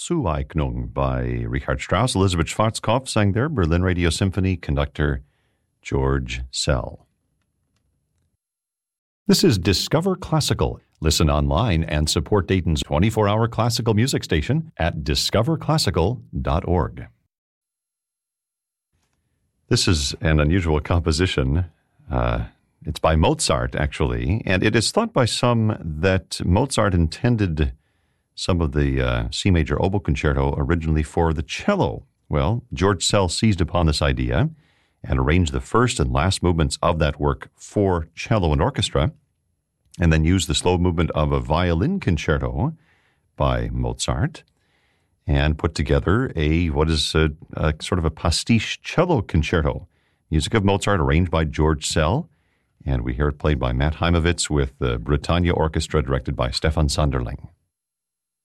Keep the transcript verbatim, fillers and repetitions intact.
Zueignung by Richard Strauss. Elizabeth Schwarzkopf sang there. Berlin Radio Symphony conductor George Szell. This is Discover Classical. Listen online and support Dayton's twenty-four hour classical music station at discover classical dot org. This is an unusual composition. Uh, it's by Mozart, actually, and it is thought by some that Mozart intended some of the uh, C major oboe concerto originally for the cello. Well, George Szell seized upon this idea and arranged the first and last movements of that work for cello and orchestra, and then used the slow movement of a violin concerto by Mozart, and put together a, what is a, a sort of a pastiche cello concerto. Music of Mozart arranged by George Szell, and we hear it played by Matt Heimovitz with the Britannia Orchestra directed by Stefan Sonderling.